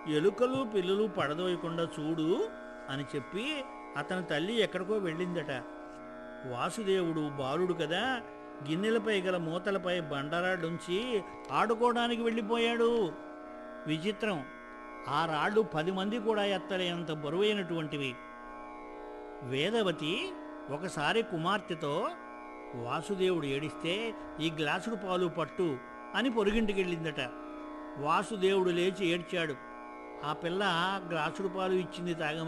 ఎలుకలు పిల్లలు పడదోయకుండా చూడు అని చెప్పి అతని తల్లి ఎక్కడికో వెళ్ళిందట. వాసుదేవుడు బాలుడు కదా, గిన్నెలపై గల మూతలపై బండరాళ్ళుంచి ఆడుకోవడానికి వెళ్ళిపోయాడు. విచిత్రం, ఆ రాళ్ళు 10 మంది కూడా ఎత్తలేనంత బరువైనటువంటివి. వేదవతి ఒకసారి కుమార్తెతో, వాసుదేవుడు ఏడిస్తే ఈ గ్లాసుడు పాలు పట్టు అని పొరుగింటికెళ్ళిందట. వాసుదేవుడు లేచి ఏడ్చాడు. ఆ పిల్ల గ్లాసుడు పాలు ఇచ్చింది తాగమని.